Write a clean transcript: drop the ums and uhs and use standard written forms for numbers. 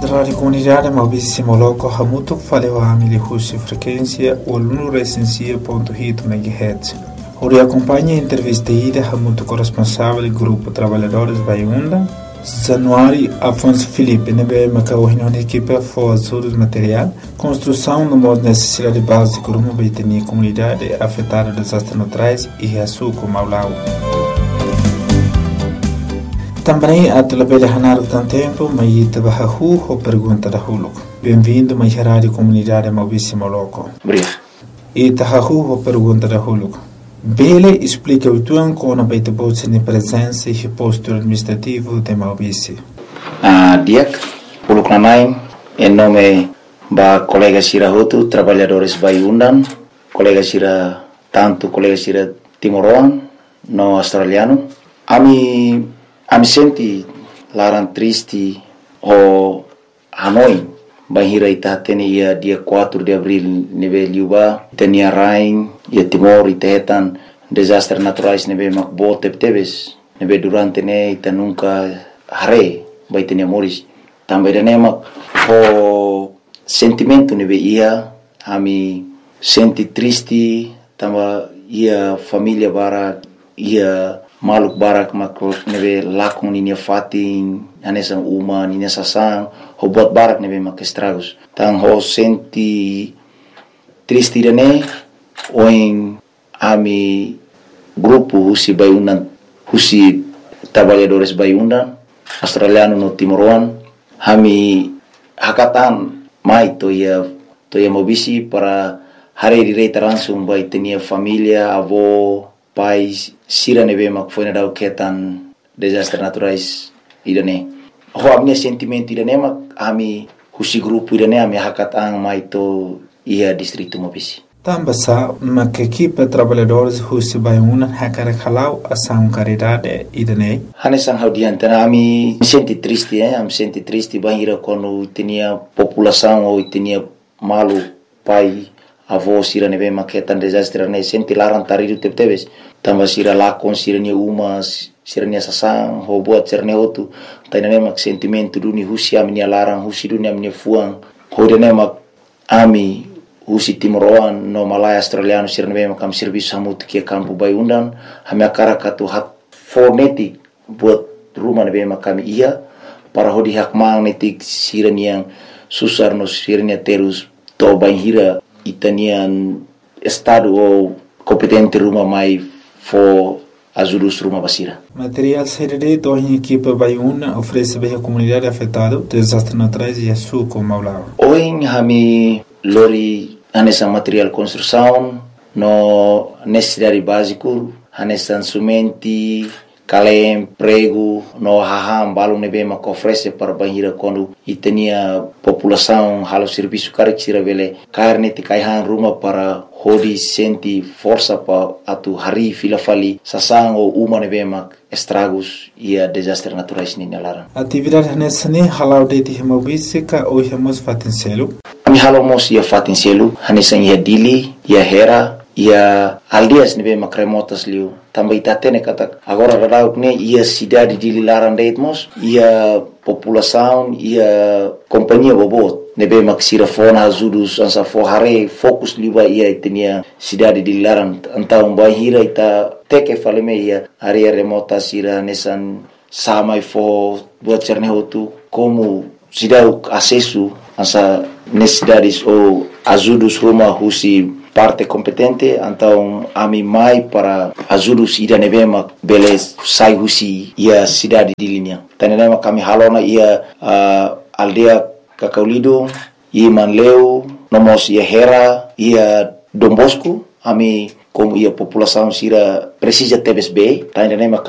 Rádio Comunidade Maurício Moloco Hamuto faleu a Amilihusi frequência Olunu-Recensia.hit MHz. Ori acompanha a entrevista ida Hamuto corresponsável do Grupo Trabalhadores Baiunda, Januário Afonso Felipe, nebe macau reunião de equipe for ajudos material, construção no modo necessidade básica rumo vai ter comunidade afetada desastres naturais e reaçuco Maulau. Também a telebele hanar tanto tempo, mas tabahu ou pergunta da Huluco. Bem-vindo mais Rádio Comunidade Maurício Moloco. Obrigado. E tabahu ou pergunta da Huluco. Bele explica o tuan com a baita bolsa de presença e posto administrativo de Maurício. Diak, Huluco Nanai, em nome da colega Sira Hotu, trabalhadores Baiundan, colega Sira Timoroan, no australiano. Ami senti larang triste o Hanoi. Bahira ita tene ia dia 4 de abril nebe liuba tenia rain ia Timor itetan desastre naturais nebe makbo tebes nebe durante ne ita nunca hare bai tenia moris também ne mak o sentimento nebe ia ami senti triste tamba ia família bara ia maluk barak makro nebe lakon ninia fatin anesan uma ninia sasang ho buat barak nebe mak estragos tang ho senti triste dane oin ami grupo husi Baiundan husi trabalhadores Baiundan australiano no Timoroan hami hakatan mai to ia mobisi para hari direita langsung bai tenia família avó pais sira nebe mak foi na dau ketan desastres naturais idane ho amne sentimento idane mak ami husi grupo idane ami hakatang mai to ia distrito Mobisi Tambasa mak equipe trabalhadores husi Baiundan hakara khalau asam caridade idane hanesang haudian tana ami senti triste am senti triste bahira quando tinha população ou tinha malu pai avó sira nebe maketan desastre ne senti larang taridu tebes tamba sira lakon sira ni umas sira ni sasang ho buat sirne hotu tainane mak sentimento duni husi ami larang husi duni ami fuang ho dene mak ami husi Timoroan no Malaya australiano sira nebe makam serviço hamut ke campo Baiundan hame akara katu hak foneti buat rumah nebe makam ia para hodi hak magnetik sira yang susar no sira ni terus to banhira itanian estado ou competente rumah mai for ajudos rumah basira. Material CDD do em equipe Baiundan oferece bem a comunidade afetada desastres naturais e açúcar Maulau. Hoje hami lori anessa material construção no necessidade básico anessa sumenti kalem prego no haham balu nebe mak oferece para banhira quando itania população halo serviço carexira vele carne te kaihan rumah para hodi senti força pa atu hari fila fali sasang o uma nebe mak estragos ia desastre naturais ni nalaran atividade nessa ne halau de Maurício ka o hemos fatincelo ami halo mos ia fatincelo hanesan ia dili ia hera ia aldeias nebe mak remotas liu também tatene kata agora radau ne ia cidade de Lilaran deitmos ia população ia companhia bobot nebe mak sira fona ajudos ansa forhare fokus liba ia tenia cidade de Lilaran antau bahira ita teke faleme ia area remota sira nesan samai fo buat cernehotu como cidade acesso ansa necessidades ou ajudos rumah husi parte competente então ami mai para ajudos ida nebema beles sai husi ia cidade de linha tanema kami halona ia aldea Kakaulido ia Manleu nomos ia Hera ia Dombosco ami como ia população sira precisa tebes be tanema